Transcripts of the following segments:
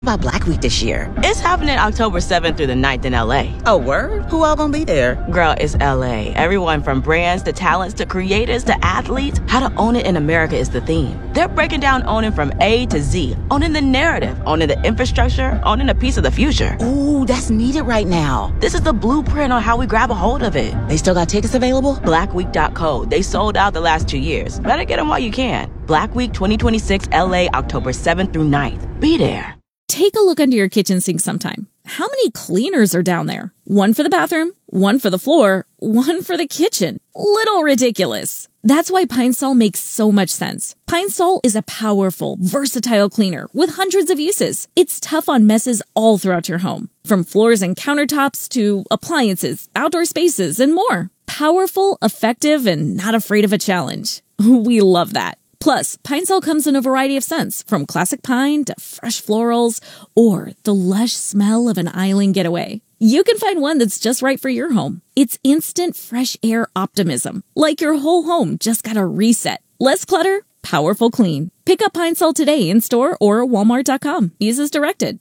about Black Week this year? It's happening October 7th through the 9th in LA. Oh, word? Who all gonna be there? Girl, it's LA. Everyone from brands to talents to creators to athletes. How to own it in America is the theme. They're breaking down owning from A to Z. Owning the narrative, owning the infrastructure, owning a piece of the future. Ooh, that's needed right now. This is the blueprint on how we grab a hold of it. They still got tickets available? Blackweek.co. They sold out the last 2 years. Better get them while you can. Black Week 2026 LA, October 7th through 9th. Be there. Take a look under your kitchen sink sometime. How many cleaners are down there? One for the bathroom, one for the floor, one for the kitchen. Little ridiculous. That's why Pine Sol makes so much sense. Pine Sol is a powerful, versatile cleaner with hundreds of uses. It's tough on messes all throughout your home, from floors and countertops to appliances, outdoor spaces, and more. Powerful, effective, and not afraid of a challenge. We love that. Plus, Pine Sol comes in a variety of scents, from classic pine to fresh florals, or the lush smell of an island getaway. You can find one that's just right for your home. It's instant fresh air optimism, like your whole home just got a reset. Less clutter, powerful clean. Pick up Pine Sol today in store or walmart.com. Use as directed.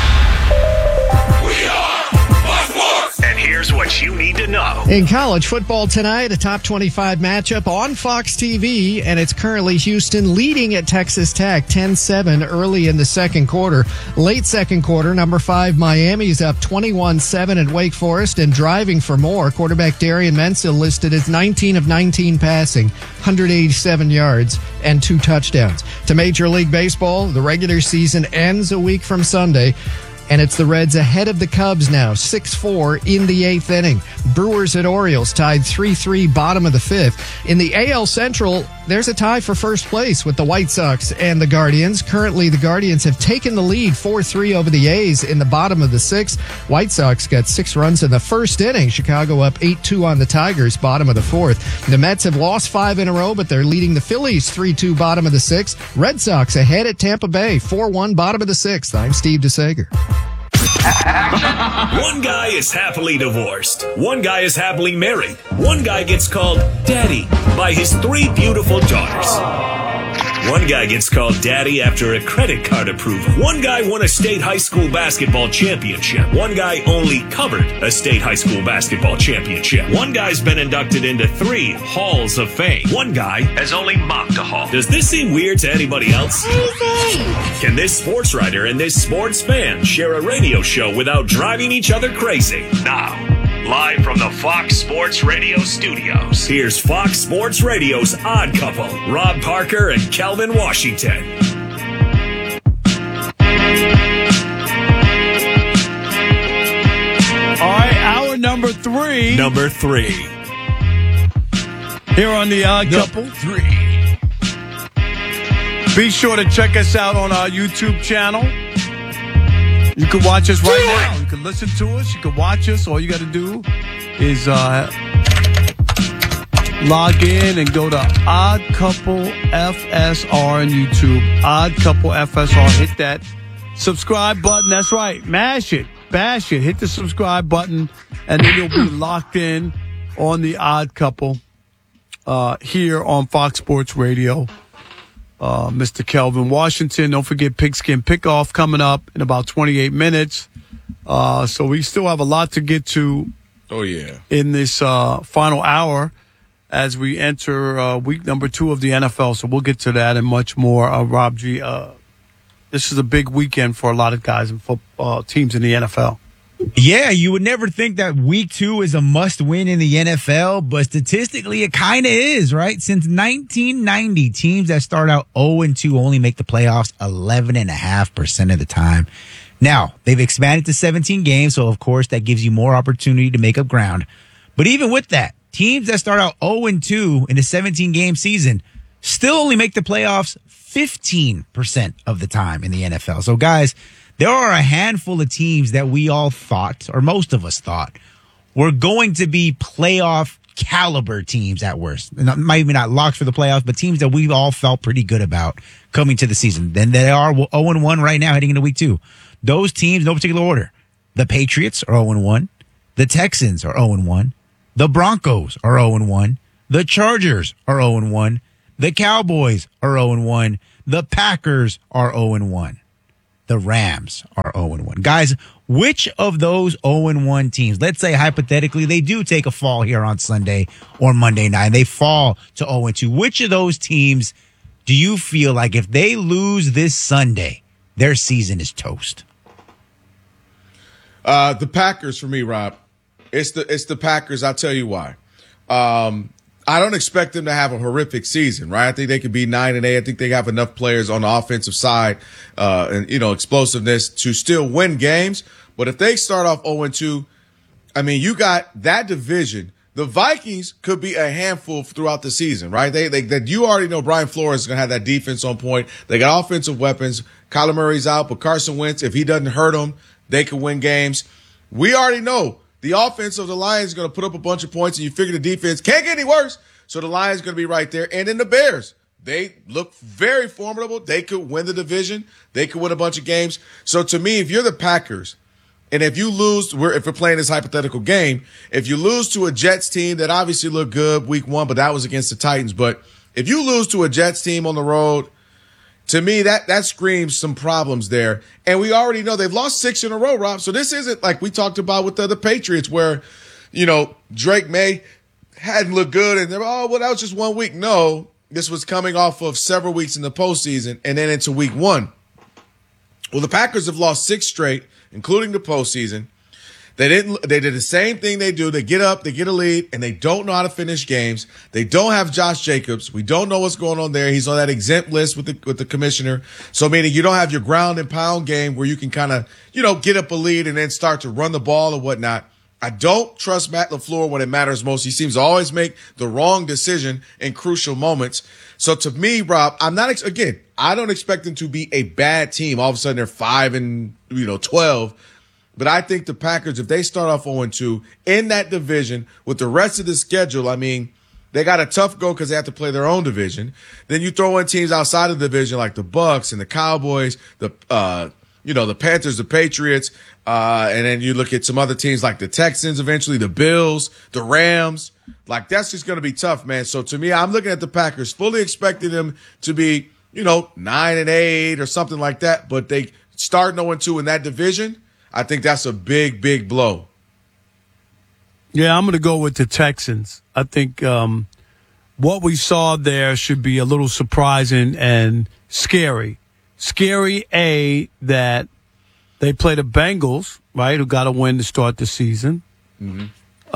And here's what you need to know. In college football tonight, a top 25 matchup on Fox TV, and it's currently Houston leading at Texas Tech 10-7 early in the second quarter. Late second quarter, number 5 Miami's up 21-7 at Wake Forest and driving for more. Quarterback Darian Mensil listed as 19 of 19 passing, 187 yards and 2 touchdowns. To Major League Baseball, the regular season ends a week from Sunday. And it's the Reds ahead of the Cubs now, 6-4 in the 8th inning. Brewers at Orioles tied 3-3 bottom of the 5th. In the AL Central, there's a tie for first place with the White Sox and the Guardians. Currently, the Guardians have taken the lead 4-3 over the A's in the bottom of the 6th. White Sox got 6 runs in the first inning. Chicago up 8-2 on the Tigers, bottom of the 4th. The Mets have lost 5 in a row, but they're leading the Phillies 3-2 bottom of the 6th. Red Sox ahead at Tampa Bay 4-1 bottom of the 6th. I'm Steve DeSager. One guy is happily divorced. One guy is happily married. One guy gets called daddy by his 3 beautiful daughters. One guy gets called daddy after a credit card approval. One guy won a state high school basketball championship. One guy only covered a state high school basketball championship. One guy's been inducted into 3 halls of fame. One guy has only mopped a hall. Does this seem weird to anybody else? Can this sports writer and this sports fan share a radio show without driving each other crazy? Now, live from the Fox Sports Radio studios, here's Fox Sports Radio's Odd Couple, Rob Parker and Kelvin Washington. All right, hour number 3. Number 3. Here on the Odd Couple. 3. Be sure to check us out on our YouTube channel. You can watch us right now. You can listen to us. You can watch us. All you got to do is log in and go to Odd Couple FSR on YouTube. Odd Couple FSR. Hit that subscribe button. That's right. Mash it. Bash it. Hit the subscribe button, and then you'll be locked in on the Odd Couple here on Fox Sports Radio. Mr. Kelvin Washington. Don't forget Pigskin Pickoff coming up in about 28 minutes. So we still have a lot to get to. Oh, yeah. In this final hour as we enter week number 2 of the NFL. So we'll get to that and much more. Rob G, this is a big weekend for a lot of guys and football teams in the NFL. Yeah, you would never think that week 2 is a must win in the NFL, but statistically it kind of is, right? Since 1990, teams that start out 0-2 only make the playoffs 11.5% of the time. Now, they've expanded to 17 games, so of course that gives you more opportunity to make up ground. But even with that, teams that start out 0-2 in a 17-game season still only make the playoffs 15% of the time in the NFL. So guys, there are a handful of teams that we all thought, or most of us thought, were going to be playoff caliber teams at worst. Maybe not locked for the playoffs, but teams that we all felt pretty good about coming to the season. Then they are 0-1 right now heading into week 2. Those teams, no particular order. The Patriots are 0-1. The Texans are 0-1. The Broncos are 0-1. The Chargers are 0-1. The Cowboys are 0-1. The Packers are 0-1. the Rams are 0-1. Guys, which of those 0-1 teams, let's say hypothetically they do take a fall here on Sunday or Monday night, and they fall to 0-2, which of those teams do you feel like if they lose this Sunday, their season is toast? The Packers for me, Rob. It's the Packers. I'll tell you why. I don't expect them to have a horrific season, right? I think they could be 9-8. I think they have enough players on the offensive side, and explosiveness to still win games. But if they start off 0-2, I mean, you got that division. The Vikings could be a handful throughout the season, right? You already know Brian Flores is going to have that defense on point. They got offensive weapons. Kyler Murray's out, but Carson Wentz, if he doesn't hurt them, they could win games. We already know the offense of the Lions is going to put up a bunch of points, and you figure the defense can't get any worse. So the Lions are going to be right there. And then the Bears, they look very formidable. They could win the division. They could win a bunch of games. So to me, if you're the Packers, and if you lose, if we're playing this hypothetical game, if you lose to a Jets team that obviously looked good week 1, but that was against the Titans. But if you lose to a Jets team on the road, to me, that screams some problems there. And we already know they've lost 6 in a row, Rob. So this isn't like we talked about with the Patriots where, Drake May hadn't looked good and they're, that was just 1 week. No, this was coming off of several weeks in the postseason and then into week 1. Well, the Packers have lost 6 straight, including the postseason. They did the same thing they do. They get up, they get a lead, and they don't know how to finish games. They don't have Josh Jacobs. We don't know what's going on there. He's on that exempt list with the commissioner. So meaning you don't have your ground and pound game where you can kind of, get up a lead and then start to run the ball or whatnot. I don't trust Matt LaFleur when it matters most. He seems to always make the wrong decision in crucial moments. So to me, Rob, I don't expect them to be a bad team. All of a sudden they're 5-12. But I think the Packers, if they start off 0-2 in that division with the rest of the schedule, I mean, they got a tough go because they have to play their own division. Then you throw in teams outside of the division like the Bucs and the Cowboys, the Panthers, the Patriots, and then you look at some other teams like the Texans, eventually the Bills, the Rams. Like, that's just going to be tough, man. So to me, I'm looking at the Packers, fully expecting them to be, 9-8 or something like that. But they start 0-2 in that division. I think that's a big, big blow. Yeah, I'm going to go with the Texans. I think what we saw there should be a little surprising and scary. Scary, that they play the Bengals, right, who got a win to start the season. Mm-hmm.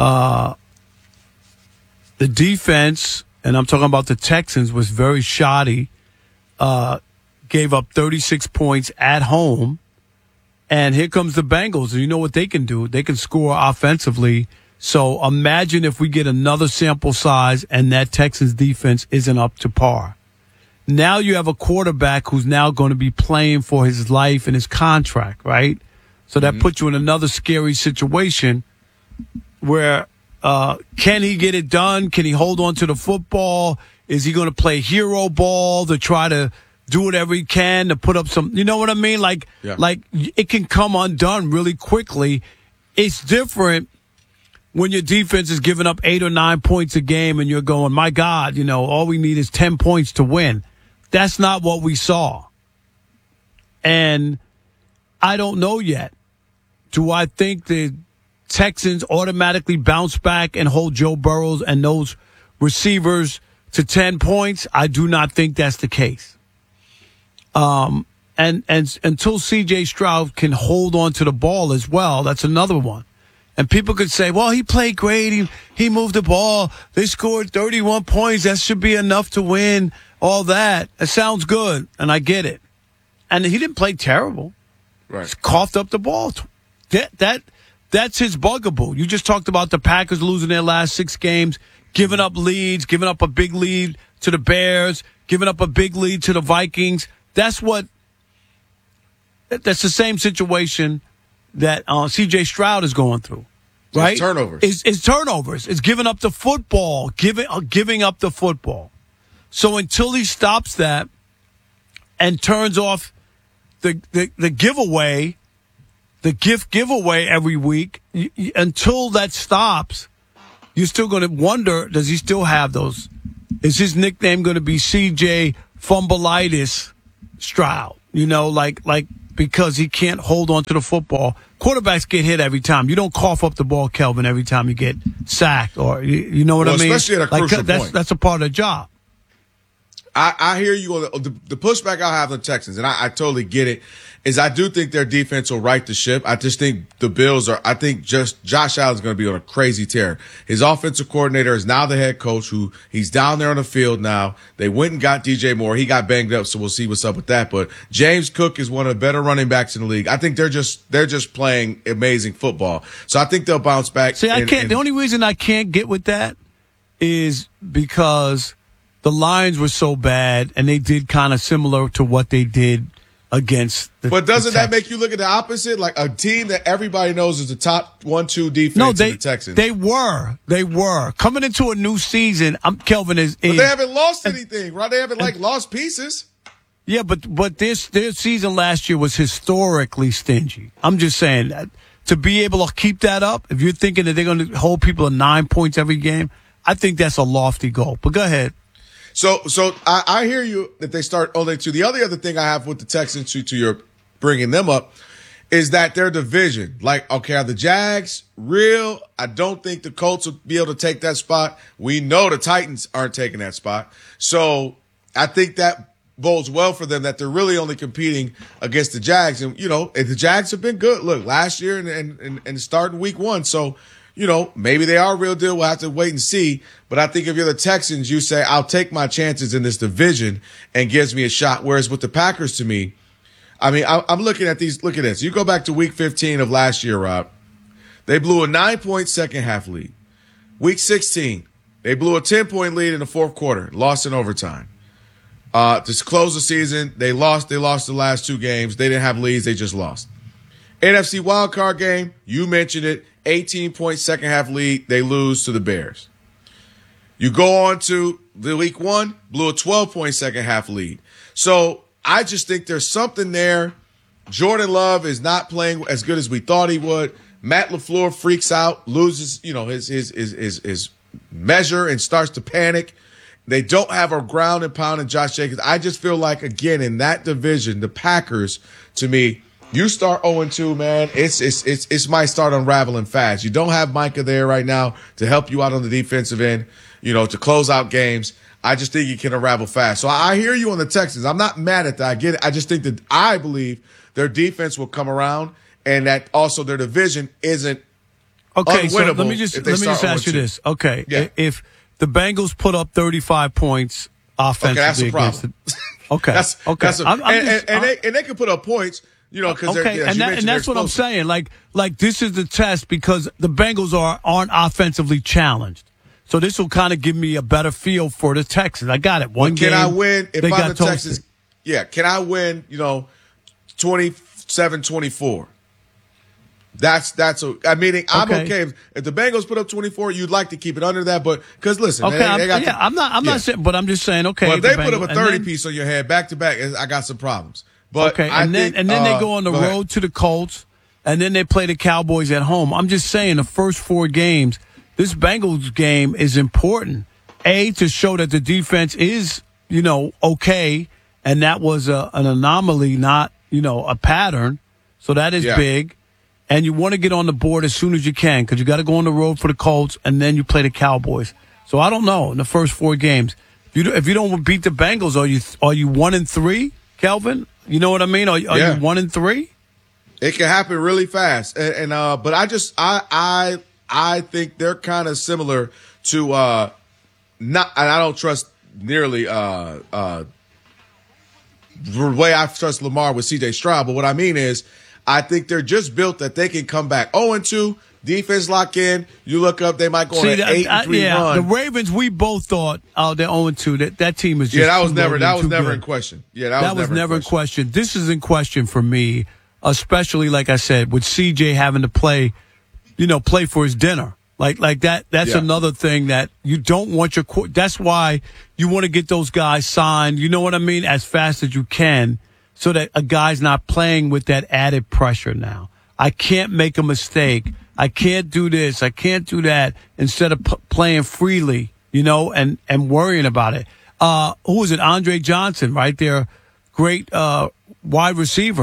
The defense, and I'm talking about the Texans, was very shoddy. Gave up 36 points at home. And here comes the Bengals. And you know what they can do? They can score offensively. So imagine if we get another sample size and that Texans defense isn't up to par. Now you have a quarterback who's now going to be playing for his life and his contract, right? So that puts you in another scary situation where can he get it done? Can he hold on to the football? Is he going to play hero ball to try to do whatever he can to put up some, you know what I mean? Like it can come undone really quickly. It's different when your defense is giving up 8 or 9 points a game and you're going, my God, all we need is 10 points to win. That's not what we saw. And I don't know yet. Do I think the Texans automatically bounce back and hold Joe Burrow and those receivers to 10 points? I do not think that's the case. And until C.J. Stroud can hold on to the ball as well, that's another one. And people could say, well, he played great. He moved the ball. They scored 31 points. That should be enough to win. All that. It sounds good, and I get it. And he didn't play terrible. Right. He coughed up the ball. That's his bugaboo. You just talked about the Packers losing their last 6 games, giving up leads, giving up a big lead to the Bears, giving up a big lead to the Vikings. That's the same situation that C.J. Stroud is going through, right? It's turnovers. It's turnovers. It's giving up the football, giving up the football. So until he stops that and turns off the giveaway, the gift giveaway every week, until that stops, you're still going to wonder, does he still have those? Is his nickname going to be C.J. Fumbleitis Stroud? Like because he can't hold on to the football. Quarterbacks get hit every time. You don't cough up the ball, Kelvin, every time you get sacked, or you know what I mean? Especially at a crucial point. That's a part of the job. I hear you on the pushback I'll have on the Texans, and I totally get it, is I do think their defense will right the ship. I just think the Bills I think just Josh Allen's going to be on a crazy tear. His offensive coordinator is now the head coach, who he's down there on the field now. They went and got DJ Moore. He got banged up, so we'll see what's up with that. But James Cook is one of the better running backs in the league. I think they're just playing amazing football. So I think they'll bounce back. See, the only reason I can't get with that is because the Lions were so bad, and they did kind of similar to what they did against the But doesn't the that make you look at the opposite? Like a team that everybody knows is the top 1-2 defense in the Texans. They were. Coming into a new season, Kelvin is. But they haven't lost anything, right? They haven't lost pieces. Yeah, but their season last year was historically stingy. I'm just saying that to be able to keep that up, if you're thinking that they're going to hold people to 9 points every game, I think that's a lofty goal. But go ahead. So I hear you that they start 0-2. The other thing I have with the Texans, to your bringing them up, is that their division. Like, okay, are the Jags real? I don't think the Colts will be able to take that spot. We know the Titans aren't taking that spot. So I think that bodes well for them that they're really only competing against the Jags. And, the Jags have been good. Look, last year and starting week 1. So, maybe they are a real deal. We'll have to wait and see. But I think if you're the Texans, you say, I'll take my chances in this division and gives me a shot. Whereas with the Packers, to me, I mean, I'm looking at these. Look at this. You go back to week 15 of last year, Rob. They blew a 9-point second half lead. Week 16, they blew a 10-point lead in the fourth quarter, lost in overtime. To close the season, they lost. They lost the last 2 games. They didn't have leads. They just lost. NFC wildcard game, you mentioned it. 18-point second half lead. They lose to the Bears. You go on to the week 1, blew a 12-point second half lead. So I just think there's something there. Jordan Love is not playing as good as we thought he would. Matt LaFleur freaks out, loses, his measure and starts to panic. They don't have a ground and pound in Josh Jacobs. I just feel like, again, in that division, the Packers, to me, you start 0-2, man. It's might start unraveling fast. You don't have Micah there right now to help you out on the defensive end, to close out games. I just think you can unravel fast. So I hear you on the Texans. I'm not mad at that. I get it. I just think that I believe their defense will come around, and that also their division isn't unwinnable. So let me just ask you this. Okay, yeah. If the Bengals put up 35 points offensively, that's a problem. And they can put up points. Because and that's what I'm saying. Like this is the test because the Bengals aren't offensively challenged. So this will kind of give me a better feel for the Texans. I got it. Can I win if I'm the Texans? Yeah, can I win? 27-24. I'm okay if the Bengals put up 24. You'd like to keep it under that, but because listen, I'm not saying, but I'm just saying, okay. But if they put up a 30 piece on your head back to back, I got some problems. But then they go on the road to the Colts, and then they play the Cowboys at home. I'm just saying the first 4 games, this Bengals game is important. To show that the defense is, okay, and that was an anomaly, not, a pattern. So that is big. And you want to get on the board as soon as you can because you got to go on the road for the Colts, and then you play the Cowboys. So I don't know in the first 4 games. If you don't beat the Bengals, are you 1-3, Kelvin? You know what I mean? Are you 1-3? It can happen really fast, but I think they're kind of similar to and I don't trust nearly the way I trust Lamar with C.J. Stroud. But what I mean is, I think they're just built that they can come back 0-2. Defense lock in. You look up, they might go on an 8-3 run. The Ravens, we both thought, they're 0-2. That team is just that was never in question. Yeah, that was never in question. This is in question for me, especially like I said, with CJ having to play for his dinner. Like that. That's another thing that you don't want that's why you want to get those guys signed. You know what I mean? As fast as you can, so that a guy's not playing with that added pressure now. I can't make a mistake. I can't do this. I can't do that instead of playing freely, and worrying about it. Who is it? Andre Johnson, right there. Great wide receiver.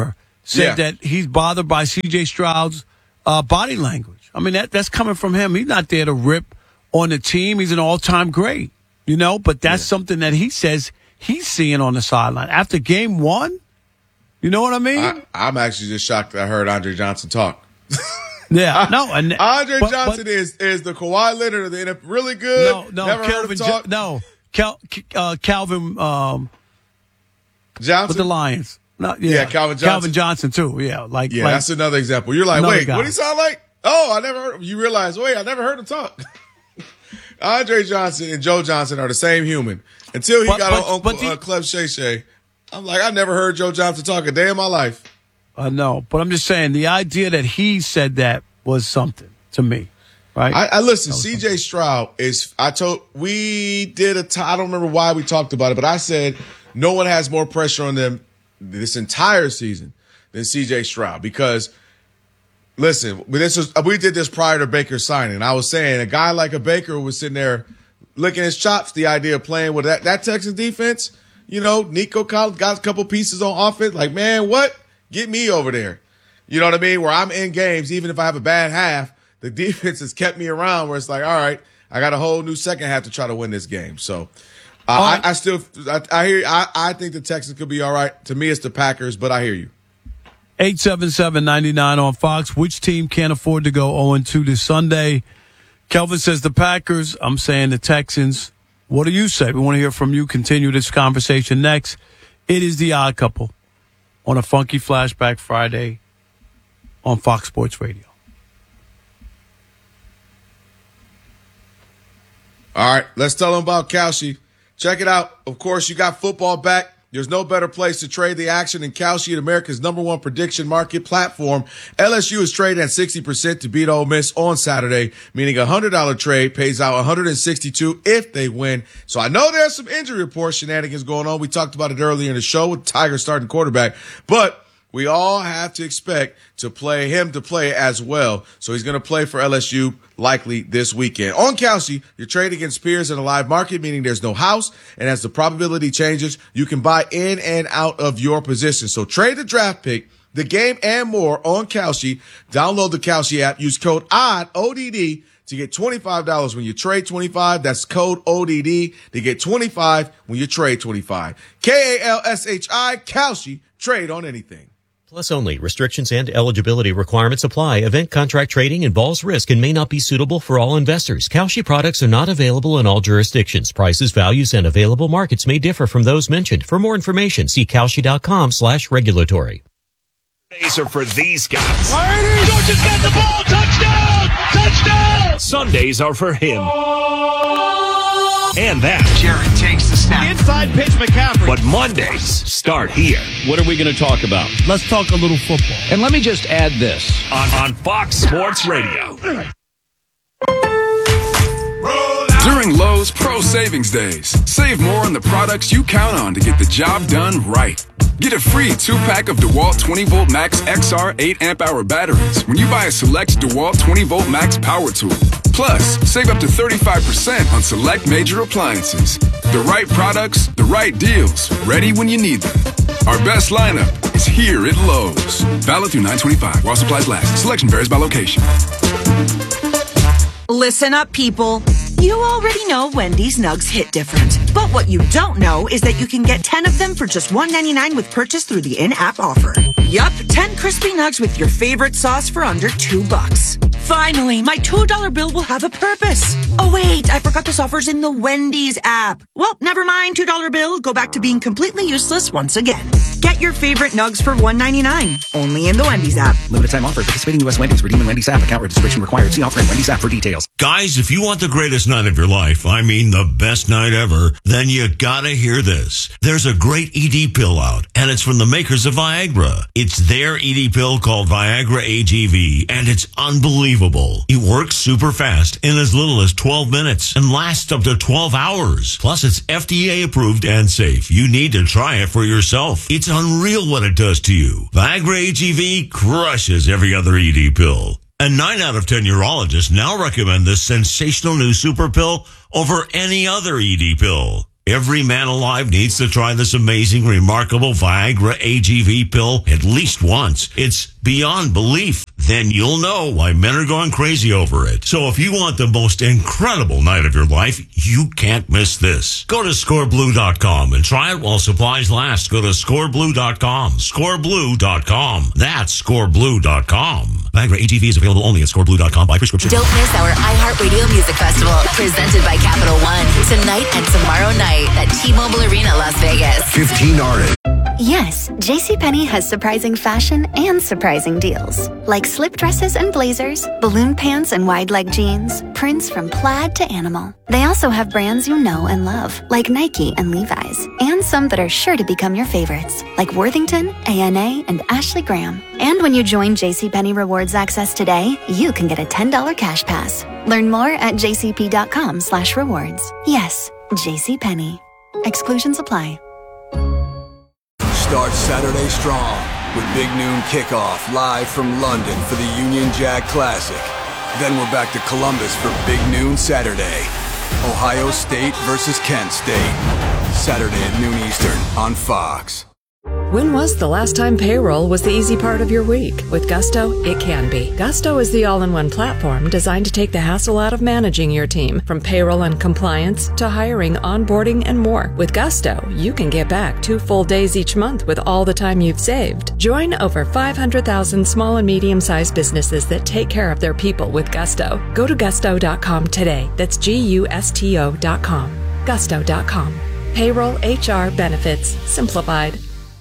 said that he's bothered by C.J. Stroud's body language. I mean, that's coming from him. He's not there to rip on the team. He's an all-time great, but that's something that he says he's seeing on the sideline. After game one, you know what I mean? I'm actually just shocked that I heard Andre Johnson talk. Yeah, no. And Andre Johnson is the Kawhi Leonard of the NFL. Really good. No, never heard him talk. Calvin Johnson with the Lions. No, Calvin Johnson. Calvin Johnson too. Yeah, that's another example. You're like, wait, what do he sound like? Oh, I never heard him. You realize, wait, I never heard him talk. Andre Johnson and Joe Johnson are the same human. Until he got on Uncle Clef Shay. I'm like, I never heard Joe Johnson talk a day in my life. I know, but I'm just saying the idea that he said that was something to me, right? I listen. C.J. Stroud I don't remember why we talked about it, but I said no one has more pressure on them this entire season than C.J. Stroud because, listen, we did this prior to Baker signing. I was saying a guy like a Baker was sitting there licking his chops. The idea of playing with that Texans defense, Nico Collins got a couple pieces on offense. Like, man, what? Get me over there. You know what I mean? Where I'm in games, even if I have a bad half, the defense has kept me around where it's like, all right, I got a whole new second half to try to win this game. So I hear you. I think the Texans could be all right. To me, it's the Packers, but I hear you. 877-99 on Fox. Which team can't afford to go 0-2 this Sunday? Kelvin says the Packers. I'm saying the Texans. What do you say? We want to hear from you. Continue this conversation next. It is The Odd Couple on a Funky Flashback Friday on Fox Sports Radio. All right, let's tell them about Kalshi. Check it out. Of course, you got football back. There's no better place to trade the action than Kalshi, America's #1 prediction market platform. LSU is trading at 60% to beat Ole Miss on Saturday, meaning a $100 trade pays out $162 if they win. So I know there's some injury report shenanigans going on. We talked about it earlier in the show with Tiger starting quarterback, but we all have to expect him to play as well. So he's going to play for LSU likely this weekend. On Kalshi, you're trading against peers in a live market, meaning there's no house. And as the probability changes, you can buy in and out of your position. So trade the draft pick, the game, and more on Kalshi. Download the Kalshi app. Use code ODD, ODD, to get $25 when you trade 25. That's code ODD to get 25 when you trade 25. KALSHI, Kalshi, trade on anything. Plus only. Restrictions and eligibility requirements apply. Event contract trading involves risk and may not be suitable for all investors. Kalshi products are not available in all jurisdictions. Prices, values, and available markets may differ from those mentioned. For more information, see Kalshi.com/regulatory. Sundays are for these guys. Georgia's got the ball. Touchdown! Touchdown! Sundays are for him. And that. Jared takes the snap. Inside pitch, McCaffrey. But Mondays start here. What are we going to talk about? Let's talk a little football. And let me just add this. On Fox Sports Radio. During Lowe's Pro Savings Days, save more on the products you count on to get the job done right. Get a free 2-pack of DeWalt 20-volt Max XR 8-amp-hour batteries when you buy a select DeWalt 20-volt Max power tool. Plus, save up to 35% on select major appliances. The right products, the right deals, ready when you need them. Our best lineup is here at Lowe's. Valid through 9/25 while supplies last. Selection varies by location. Listen up, people. You already know Wendy's Nugs hit different. But what you don't know is that you can get 10 of them for just $1.99 with purchase through the in-app offer. Yup, 10 crispy nugs with your favorite sauce for under $2. Finally, my $2 bill will have a purpose. Oh wait, I forgot this offer's in the Wendy's app. Well, never mind, $2 bill. Go back to being completely useless once again. Get your favorite nugs for $1.99. Only in the Wendy's app. Limited time offer. Participating U.S. Wendy's. Redeem in Wendy's app. Account registration required. See offer in Wendy's app for details. Guys, if you want the greatest night of your life, I mean the best night ever, then you gotta hear this. There's a great ED pill out, and it's from the makers of Viagra. It's their ED pill called Viagra AGV, and it's unbelievable. It works super fast in as little as 12 minutes and lasts up to 12 hours. Plus, it's FDA approved and safe. You need to try it for yourself. It's unreal what it does to you. Viagra AGV crushes every other ED pill. And 9 out of 10 urologists now recommend this sensational new super pill over any other ED pill. Every man alive needs to try this amazing, remarkable Viagra AGV pill at least once. It's beyond belief. Then you'll know why men are going crazy over it. So if you want the most incredible night of your life, you can't miss this. Go to scoreblue.com and try it while supplies last. Go to scoreblue.com. Scoreblue.com. That's scoreblue.com. Viagra AGV is available only at scoreblue.com by prescription. Don't miss our iHeartRadio Music Festival, presented by Capital One, tonight and tomorrow night at T-Mobile Arena, Las Vegas. 15 artists. Yes, JCPenney has surprising fashion and surprising deals. Like slip dresses and blazers, balloon pants and wide leg jeans, prints from plaid to animal. They also have brands you know and love, like Nike and Levi's, and some that are sure to become your favorites, like Worthington, A&A, and Ashley Graham. And when you join JCPenney Rewards Access today, you can get a $10 cash pass. Learn more at jcp.com/rewards. Yes, JCPenney. Exclusions apply. Start Saturday strong with Big Noon Kickoff live from London for the Union Jack Classic. Then we're back to Columbus for Big Noon Saturday. Ohio State versus Kent State. Saturday at noon Eastern on Fox. When was the last time payroll was the easy part of your week? With Gusto, it can be. Gusto is the all-in-one platform designed to take the hassle out of managing your team, from payroll and compliance to hiring, onboarding, and more. With Gusto, you can get back 2 full days each month with all the time you've saved. Join over 500,000 small and medium-sized businesses that take care of their people with Gusto. Go to gusto.com today. That's GUSTO.com. Gusto.com. Payroll, HR, benefits, simplified.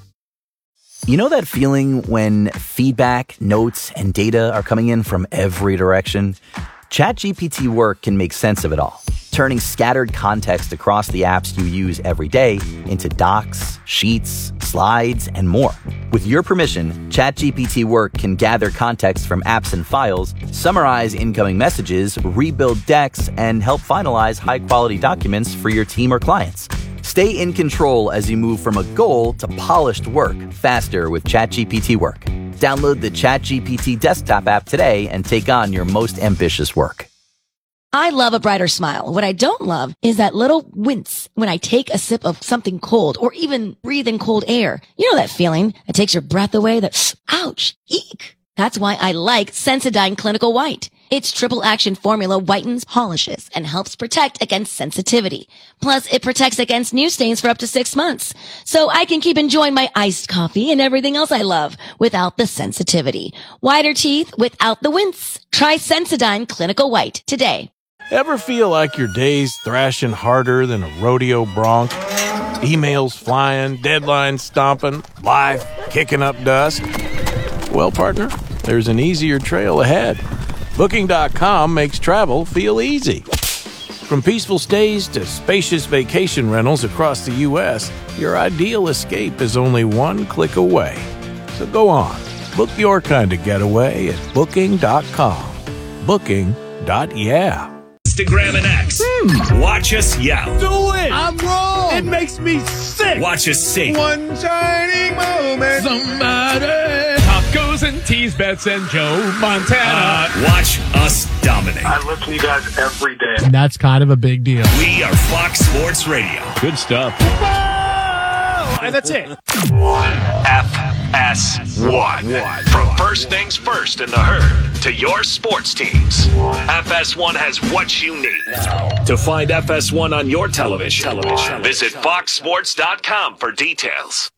You know that feeling when feedback, notes, and data are coming in from every direction? ChatGPT Work can make sense of it all, turning scattered context across the apps you use every day into docs, sheets, slides, and more. With your permission, ChatGPT Work can gather context from apps and files, summarize incoming messages, rebuild decks, and help finalize high-quality documents for your team or clients. Stay in control as you move from a goal to polished work faster with ChatGPT Work. Download the ChatGPT desktop app today and take on your most ambitious work. I love a brighter smile. What I don't love is that little wince when I take a sip of something cold or even breathe in cold air. You know that feeling that takes your breath away, that ouch, eek. That's why I like Sensodyne Clinical White. Its triple action formula whitens, polishes, and helps protect against sensitivity. Plus, it protects against new stains for up to 6 months. So I can keep enjoying my iced coffee and everything else I love without the sensitivity. Whiter teeth without the wince. Try Sensodyne Clinical White today. Ever feel like your day's thrashing harder than a rodeo bronc? Emails flying, deadlines stomping, life kicking up dust? Well, partner, there's an easier trail ahead. Booking.com makes travel feel easy. From peaceful stays to spacious vacation rentals across the U.S., your ideal escape is only one click away. So go on, book your kind of getaway at Booking.com. Booking.yeah. Instagram and X. Watch us yell. Do it! I'm wrong! It makes me sick! Watch us sing. One shining moment. Somebody. Tacos and tease bets and Joe Montana. Watch us dominate. I listen to you guys every day. And that's kind of a big deal. We are Fox Sports Radio. Good stuff. And that's it. FS1. From first things first in the herd to your sports teams, FS1 has what you need. To find FS1 on your television, visit foxsports.com for details.